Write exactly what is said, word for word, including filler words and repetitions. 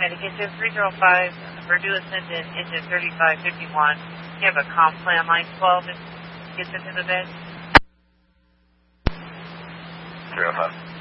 Medication three zero five, Purdue Ascendant, engine thirty-five fifty-one. You have a comp plan line twelve and gets into the bed. three oh five.